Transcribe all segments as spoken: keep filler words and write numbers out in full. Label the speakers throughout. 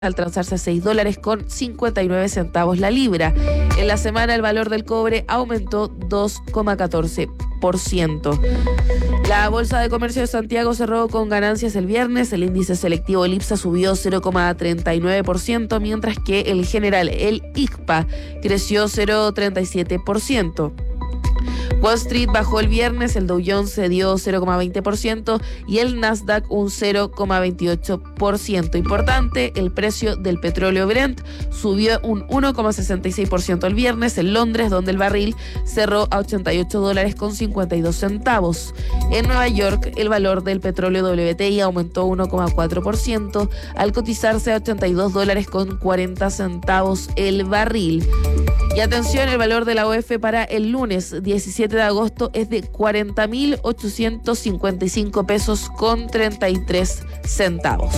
Speaker 1: al transarse a seis dólares con cincuenta y nueve centavos la libra. En la semana el valor del cobre aumentó dos coma catorce por ciento. La Bolsa de Comercio de Santiago cerró con ganancias el viernes. El índice selectivo el IPSA subió cero coma treinta y nueve por ciento, mientras que el general, el I C P A, creció cero coma treinta y siete por ciento. Wall Street bajó el viernes, el Dow Jones cedió cero coma veinte por ciento y el Nasdaq un cero coma veintiocho por ciento. Importante, el precio del petróleo Brent subió un uno coma sesenta y seis por ciento el viernes en Londres, donde el barril cerró a ochenta y ocho dólares con cincuenta y dos centavos. En Nueva York, el valor del petróleo W T I aumentó uno coma cuatro por ciento al cotizarse a ochenta y dos dólares con cuarenta centavos el barril. Y atención, el valor de la O F para el lunes diecisiete de agosto es de cuarenta mil ochocientos cincuenta y cinco pesos con treinta y tres centavos.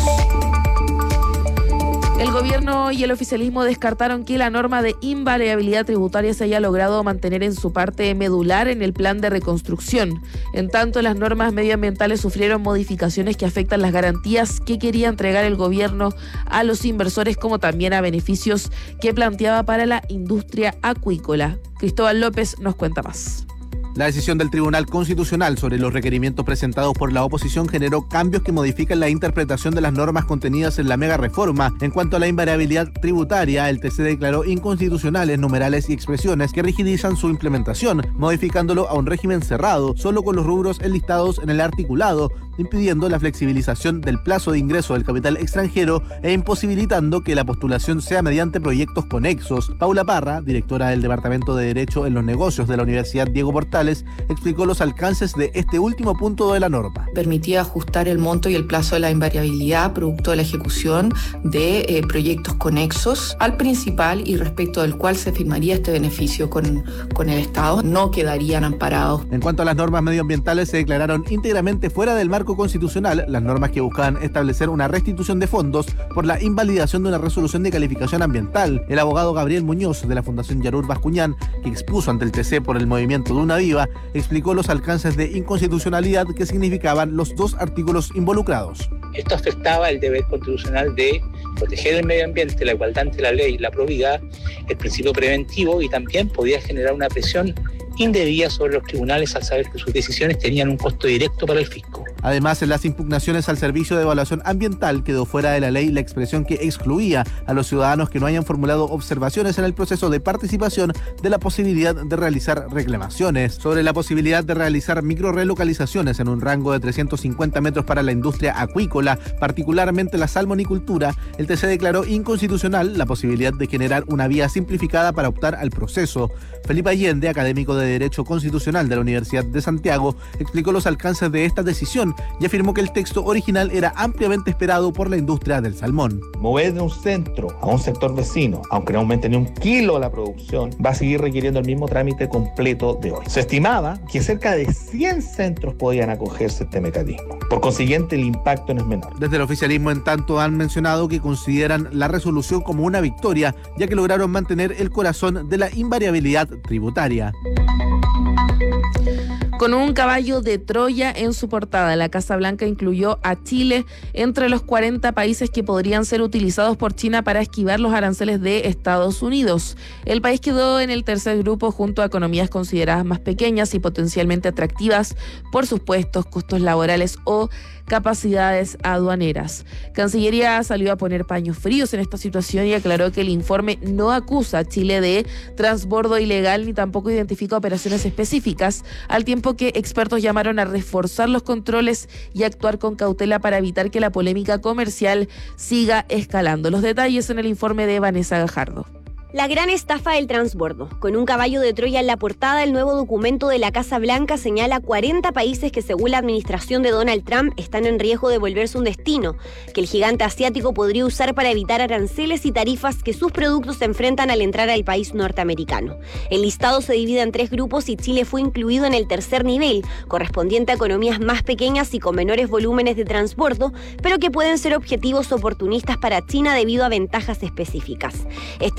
Speaker 1: El gobierno y el oficialismo descartaron que la norma de invariabilidad tributaria se haya logrado mantener en su parte medular en el plan de reconstrucción. En tanto, las normas medioambientales sufrieron modificaciones que afectan las garantías que quería entregar el gobierno a los inversores, como también a beneficios que planteaba para la industria acuícola. Cristóbal López nos cuenta más.
Speaker 2: La decisión del Tribunal Constitucional sobre los requerimientos presentados por la oposición generó cambios que modifican la interpretación de las normas contenidas en la mega reforma. En cuanto a la invariabilidad tributaria, el T C declaró inconstitucionales numerales y expresiones que rigidizan su implementación, modificándolo a un régimen cerrado, solo con los rubros enlistados en el articulado, impidiendo la flexibilización del plazo de ingreso del capital extranjero e imposibilitando que la postulación sea mediante proyectos conexos. Paula Parra, directora del Departamento de Derecho en los Negocios de la Universidad Diego Portales, explicó los alcances de este último punto de la norma.
Speaker 3: Permitía ajustar el monto y el plazo de la invariabilidad producto de la ejecución de eh, proyectos conexos al principal y respecto del cual se firmaría este beneficio con, con el Estado. No quedarían amparados.
Speaker 2: En cuanto a las normas medioambientales, se declararon íntegramente fuera del marco constitucional las normas que buscaban establecer una restitución de fondos por la invalidación de una resolución de calificación ambiental. El abogado Gabriel Muñoz, de la Fundación Yarur Bascuñán, que expuso ante el T C por el movimiento Duna Viva, explicó los alcances de inconstitucionalidad que significaban los dos artículos involucrados.
Speaker 4: Esto afectaba el deber constitucional de proteger el medio ambiente, la igualdad ante la ley, la probidad, el principio preventivo, y también podía generar una presión indebida sobre los tribunales al saber que sus decisiones tenían un costo directo para el fisco.
Speaker 2: Además, en las impugnaciones al Servicio de Evaluación Ambiental quedó fuera de la ley la expresión que excluía a los ciudadanos que no hayan formulado observaciones en el proceso de participación de la posibilidad de realizar reclamaciones. Sobre la posibilidad de realizar microrelocalizaciones en un rango de trescientos cincuenta metros para la industria acuícola, particularmente la salmonicultura, el T C declaró inconstitucional la posibilidad de generar una vía simplificada para optar al proceso. Felipe Allende, académico de Derecho Constitucional de la Universidad de Santiago, explicó los alcances de esta decisión y afirmó que el texto original era ampliamente esperado por la industria del salmón.
Speaker 5: Mover de un centro a un sector vecino, aunque no aumente ni un kilo la producción, va a seguir requiriendo el mismo trámite completo de hoy. Se estimaba que cerca de cien centros podían acogerse a este mecanismo. Por consiguiente, el impacto no es menor.
Speaker 2: Desde el oficialismo, en tanto, han mencionado que consideran la resolución como una victoria, ya que lograron mantener el corazón de la invariabilidad tributaria.
Speaker 1: Con un caballo de Troya en su portada, la Casa Blanca incluyó a Chile entre los cuarenta países que podrían ser utilizados por China para esquivar los aranceles de Estados Unidos. El país quedó en el tercer grupo junto a economías consideradas más pequeñas y potencialmente atractivas por sus puestos, costos laborales o capacidades aduaneras. Cancillería salió a poner paños fríos en esta situación y aclaró que el informe no acusa a Chile de transbordo ilegal ni tampoco identifica operaciones específicas, al tiempo que expertos llamaron a reforzar los controles y actuar con cautela para evitar que la polémica comercial siga escalando. Los detalles en el informe de Vanessa Gajardo.
Speaker 6: La gran estafa del transbordo. Con un caballo de Troya en la portada, el nuevo documento de la Casa Blanca señala cuarenta países que, según la administración de Donald Trump, están en riesgo de volverse un destino, que el gigante asiático podría usar para evitar aranceles y tarifas que sus productos se enfrentan al entrar al país norteamericano. El listado se divide en tres grupos y Chile fue incluido en el tercer nivel, correspondiente a economías más pequeñas y con menores volúmenes de transbordo, pero que pueden ser objetivos oportunistas para China debido a ventajas específicas. Estas serían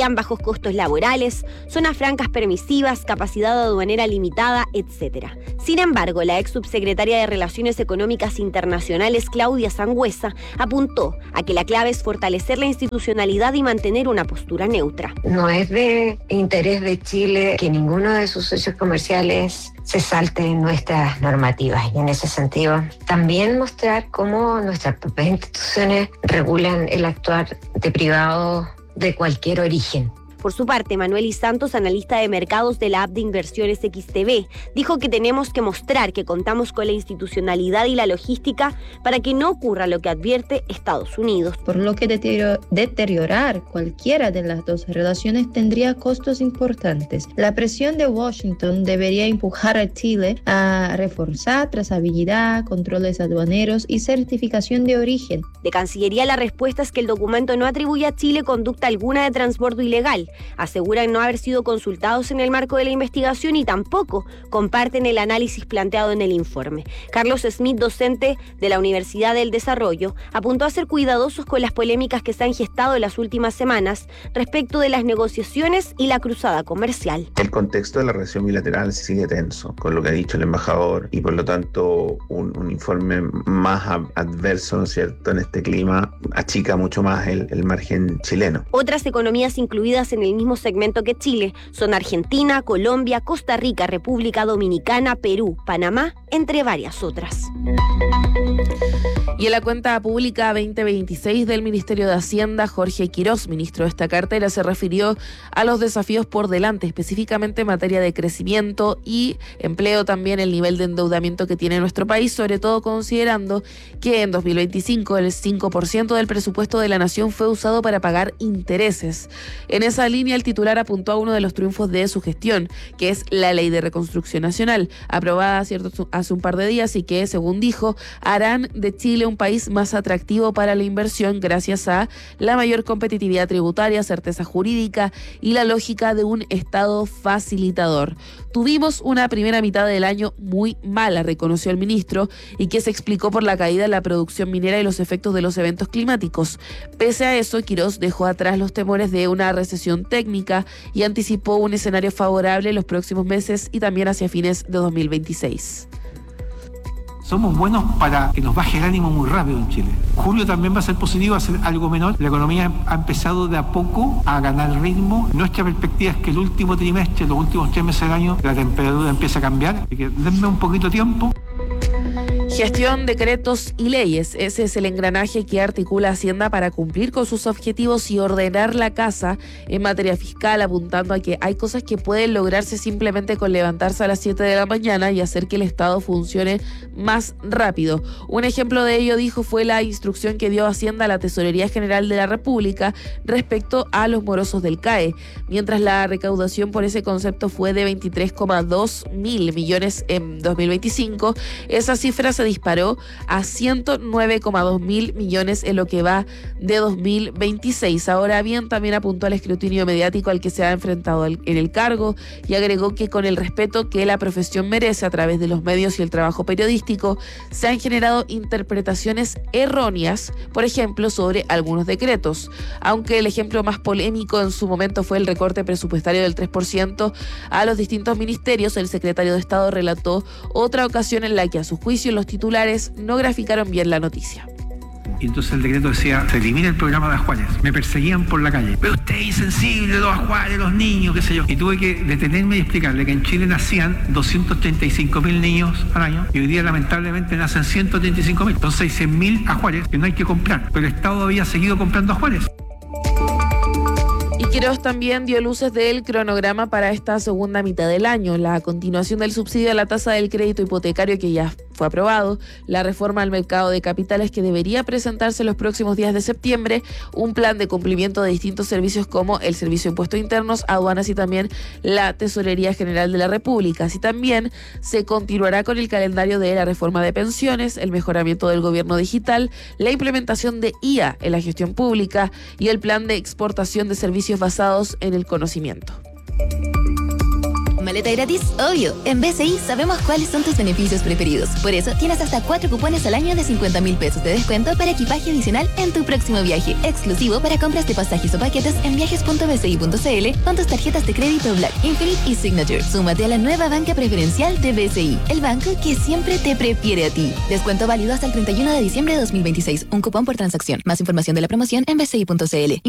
Speaker 6: aseguran bajos costos laborales, zonas francas permisivas, capacidad aduanera limitada, etcétera. Sin embargo, la ex subsecretaria de Relaciones Económicas Internacionales, Claudia Sangüesa, apuntó a que la clave es fortalecer la institucionalidad y mantener una postura neutra.
Speaker 7: No es de interés de Chile que ninguno de sus socios comerciales se salte en nuestras normativas, y en ese sentido también mostrar cómo nuestras propias instituciones regulan el actuar de privados de cualquier origen.
Speaker 6: Por su parte, Manuel Y. Santos, analista de mercados de la app de inversiones X T B, dijo que tenemos que mostrar que contamos con la institucionalidad y la logística para que no ocurra lo que advierte Estados Unidos.
Speaker 8: Por lo que deteriorar cualquiera de las dos relaciones tendría costos importantes. La presión de Washington debería empujar a Chile a reforzar trazabilidad, controles aduaneros y certificación de origen.
Speaker 6: De Cancillería, la respuesta es que el documento no atribuye a Chile conducta alguna de transbordo ilegal. Aseguran no haber sido consultados en el marco de la investigación y tampoco comparten el análisis planteado en el informe. Carlos Smith, docente de la Universidad del Desarrollo, apuntó a ser cuidadosos con las polémicas que se han gestado en las últimas semanas respecto de las negociaciones y la cruzada comercial.
Speaker 9: El contexto de la relación bilateral sigue tenso, con lo que ha dicho el embajador, y por lo tanto un, un informe más adverso, ¿no es cierto?, en este clima achica mucho más el, el margen chileno.
Speaker 6: Otras economías incluidas en el mismo segmento que Chile son Argentina, Colombia, Costa Rica, República Dominicana, Perú, Panamá, entre varias otras.
Speaker 1: Y en la cuenta pública veinte veintiséis del Ministerio de Hacienda, Jorge Quirós, ministro de esta cartera, se refirió a los desafíos por delante, específicamente en materia de crecimiento y empleo, también el nivel de endeudamiento que tiene nuestro país, sobre todo considerando que en dos mil veinticinco el cinco por ciento del presupuesto de la nación fue usado para pagar intereses. En esa línea, el titular apuntó a uno de los triunfos de su gestión, que es la Ley de Reconstrucción Nacional, aprobada cierto, hace un par de días y que, según dijo, harán de Chile un país más atractivo para la inversión gracias a la mayor competitividad tributaria, certeza jurídica y la lógica de un Estado facilitador. Tuvimos una primera mitad del año muy mala, reconoció el ministro, y que se explicó por la caída en la producción minera y los efectos de los eventos climáticos. Pese a eso, Quirós dejó atrás los temores de una recesión técnica y anticipó un escenario favorable en los próximos meses y también hacia fines de dos mil veintiséis.
Speaker 10: Somos buenos para que nos baje el ánimo muy rápido en Chile. Julio también va a ser positivo, va a ser algo menor. La economía ha empezado de a poco a ganar ritmo. Nuestra perspectiva es que el último trimestre, los últimos tres meses del año, la temperatura empieza a cambiar. Así que denme un poquito de tiempo.
Speaker 1: Gestión, decretos y leyes. Ese es el engranaje que articula Hacienda para cumplir con sus objetivos y ordenar la casa en materia fiscal, apuntando a que hay cosas que pueden lograrse simplemente con levantarse a las siete de la mañana y hacer que el Estado funcione más rápido. Un ejemplo de ello, dijo, fue la instrucción que dio Hacienda a la Tesorería General de la República respecto a los morosos del C A E, mientras la recaudación por ese concepto fue de veintitrés coma dos mil millones en dos mil veinticinco. Esa cifra se disparó a ciento nueve coma dos mil millones en lo que va de dos mil veintiséis. Ahora bien, también apuntó al escrutinio mediático al que se ha enfrentado en el cargo y agregó que con el respeto que la profesión merece a través de los medios y el trabajo periodístico, se han generado interpretaciones erróneas, por ejemplo, sobre algunos decretos. Aunque el ejemplo más polémico en su momento fue el recorte presupuestario del tres por ciento a los distintos ministerios, el secretario de Estado relató otra ocasión en la que, a su juicio, los titulares no graficaron bien la noticia.
Speaker 10: Y entonces el decreto decía, se elimina el programa de Ajuares. Me perseguían por la calle. Pero usted es insensible, los Ajuares, los niños, qué sé yo. Y tuve que detenerme y explicarle que en Chile nacían doscientos treinta y cinco mil niños al año y hoy día lamentablemente nacen ciento treinta y cinco mil. Entonces hay cien mil Ajuares que no hay que comprar. Pero el Estado había seguido comprando Ajuares.
Speaker 1: Y Quirós también dio luces del cronograma para esta segunda mitad del año, la continuación del subsidio a la tasa del crédito hipotecario que ya fue aprobado, la reforma al mercado de capitales que debería presentarse en los próximos días de septiembre, un plan de cumplimiento de distintos servicios como el Servicio de Impuestos Internos, aduanas y también la Tesorería General de la República. Así también se continuará con el calendario de la reforma de pensiones, el mejoramiento del gobierno digital, la implementación de I A en la gestión pública y el plan de exportación de servicios basados en el conocimiento.
Speaker 11: maleta gratis? Obvio. En B C I sabemos cuáles son tus beneficios preferidos. Por eso tienes hasta cuatro cupones al año de cincuenta mil pesos de descuento para equipaje adicional en tu próximo viaje. Exclusivo para compras de pasajes o paquetes en viajes punto b c i punto c l con tus tarjetas de crédito Black, Infinite y Signature. Súmate a la nueva banca preferencial de B C I, el banco que siempre te prefiere a ti. Descuento válido hasta el treinta y uno de diciembre de dos mil veintiséis. Un cupón por transacción. Más información de la promoción en b c i punto c l.